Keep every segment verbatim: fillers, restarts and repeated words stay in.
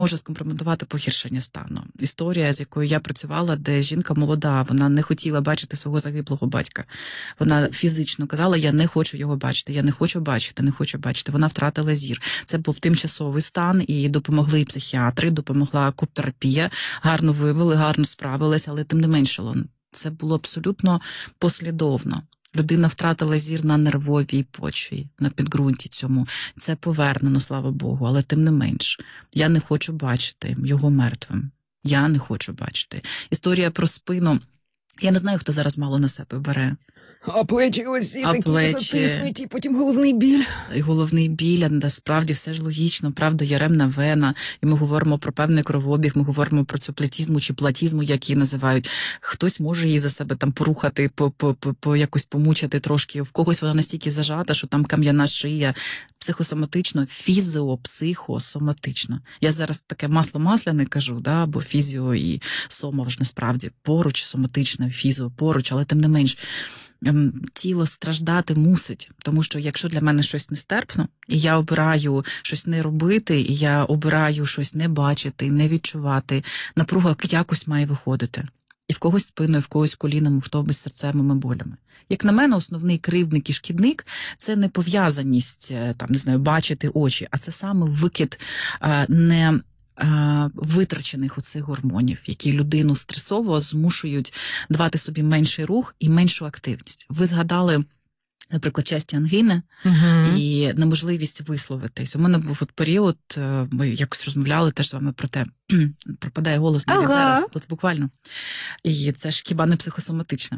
може скомпрометувати погіршення стану. Історія, з якою я працювала, де жінка молода, вона не хотіла бачити свого загиблого батька. Вона фізично казала, я не хочу його бачити, я не хочу бачити, не хочу бачити. Вона втратила зір. Це був тимчасовий стан, і допомогли і психіатри, допомогла куп-терапія, гарно вивели, гарно справились, але тим не менше, це було абсолютно послідовно. Людина втратила зір на нервовій почві, на підґрунті цьому. Це повернено, слава Богу, але тим не менш. Я не хочу бачити його мертвим. Я не хочу бачити. Історія про спину. Я не знаю, хто зараз мало на себе бере. А плечі ось ці а такі плечі... затиснуті, потім головний біль. І головний біль, насправді все ж логічно, правда, яремна вена, і ми говоримо про певний кровообіг, ми говоримо про цю платізму чи платізму, як її називають. Хтось може її за себе там порухати, по, по, по, по якось помучити трошки, в когось вона настільки зажата, що там кам'яна шия, психосоматично, фізіопсихосоматично. Я зараз таке масло-масляне кажу, да, бо фізіо і сома ж насправді поруч, соматичне, фізіо поруч, але тим не менш, тіло страждати мусить, тому що якщо для мене щось нестерпно, і я обираю щось не робити, і я обираю щось не бачити, не відчувати, напруга якось має виходити. І в когось спиною, в когось коліном, в хтось серцевими болями. Як на мене, основний кривдник і шкідник – це не пов'язаність, там, не знаю, бачити очі, а це саме викид а, не витрачених оцих гормонів, які людину стресово змушують давати собі менший рух і меншу активність. Ви згадали, наприклад, часті ангіни uh-huh. і неможливість висловитись. У мене був от період, ми якось розмовляли теж з вами про те, пропадає голос навіть ага. зараз, от буквально. І це ж хіба не психосоматичне.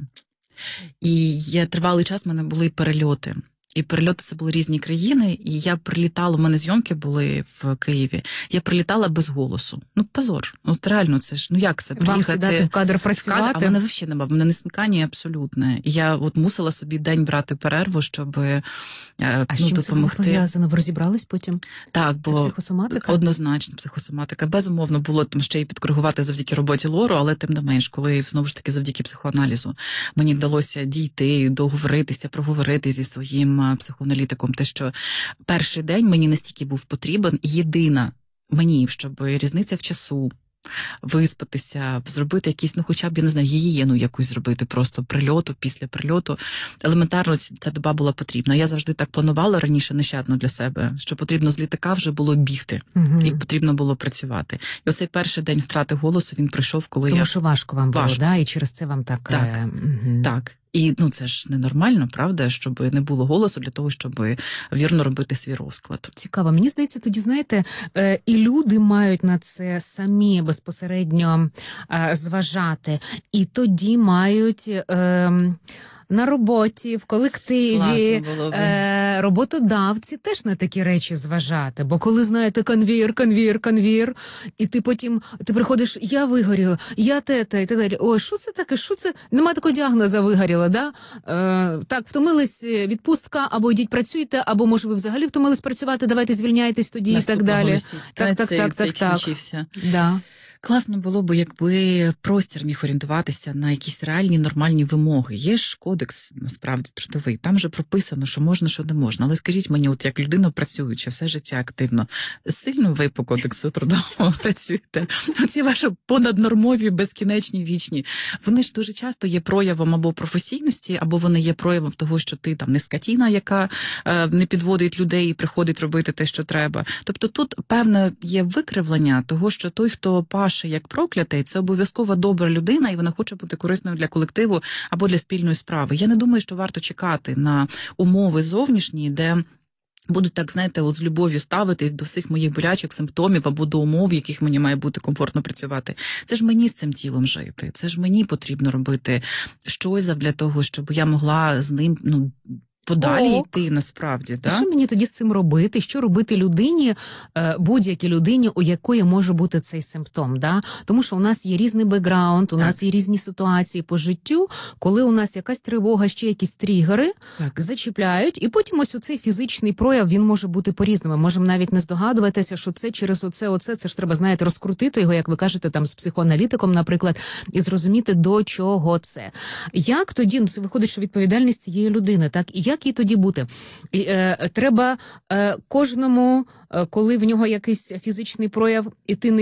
І є тривалий час в мене були перельоти. І перельоти це були різні країни, і я прилітала, у мене зйомки були в Києві, я прилітала без голосу. Ну, позор. От реально, це ж, ну як це? Вам сідати в кадр працювати? В кадр, а мене взагалі нема, в мене не смикання абсолютне. І я от мусила собі день брати перерву, щоб а ну, з чим допомогти. Це було пов'язано? Ви розібрались потім? Так, бо це психосоматика? Однозначно психосоматика. Безумовно, було там ще й підкоригувати завдяки роботі Лору, але тим не менш, коли знову ж таки завдяки психоаналізу мені вдалося дійти, договоритися, проговорити зі своїм психоаналітиком, те, що перший день мені настільки був потрібен, єдина мені, щоб різниця в часу, виспатися, зробити якісь, ну хоча б, я не знаю, гігієну якусь зробити, просто прильоту, після прильоту. Елементарно ця доба була потрібна. Я завжди так планувала раніше нещадно для себе, що потрібно з літака вже було бігти, угу. і потрібно було працювати. І оцей перший день втрати голосу, він прийшов, коли Тому я... Тому що важко вам було, важко. Да? І через це вам так... Так, е... угу. так. І ну це ж ненормально, правда, щоб не було голосу для того, щоб вірно робити свій розклад. Цікаво. Мені здається, тоді, знаєте, е, і люди мають на це самі безпосередньо е, зважати. І тоді мають... Е, на роботі, в колективі, е, роботодавці теж на такі речі зважати. Бо коли, знаєте, конвір, конвір, конвір, і ти потім, ти приходиш, я вигоріла, я те-те, і так далі. Ой, що це таке, що це? Нема такого діагноза вигоріла, да? Е, так, втомились, відпустка, або йдіть працюйте, або, може, ви взагалі втомились працювати, давайте звільняйтесь тоді, наступного і так далі. Висіть. Так, так, цей, так, цей так, так. Да. Класно було б, якби простір міг орієнтуватися на якісь реальні нормальні вимоги. Є ж кодекс, насправді, трудовий. Там же прописано, що можна, що не можна. Але скажіть мені, от як людина працююча, все життя активно, сильно ви по кодексу трудового працюєте? Оці ваші понаднормові, безкінечні, вічні, вони ж дуже часто є проявом або професійності, або вони є проявом того, що ти там не скотіна, яка е, не підводить людей і приходить робити те, що треба. Тобто тут, певне, є викривлення того, що той, хто паше як проклятий, це обов'язково добра людина, і вона хоче бути корисною для колективу або для спільної справи. Я не думаю, що варто чекати на умови зовнішні, де будуть, так, знаєте, от з любов'ю ставитись до всіх моїх болячок, симптомів або до умов, в яких мені має бути комфортно працювати. Це ж мені з цим тілом жити, це ж мені потрібно робити щось для того, щоб я могла з ним, ну, подалі Ок. йти, насправді. Да? Що мені тоді з цим робити? Що робити людині, будь-якій людині, у якої може бути цей симптом? Да? Тому що у нас є різний бекграунд, у так. нас є різні ситуації по життю, коли у нас якась тривога, ще якісь тригери так. зачіпляють, і потім ось оцей фізичний прояв, він може бути по-різному. Можемо навіть не здогадуватися, що це через оце, оце, це ж треба, знаєте, розкрутити його, як ви кажете, там з психоаналітиком, наприклад, і зрозуміти, до чого це. Як тоді, ну, це виходить, що відповідальність цієї людини, так? І як їй тоді бути? І, е, треба е, кожному, е, коли в нього якийсь фізичний прояв, іти не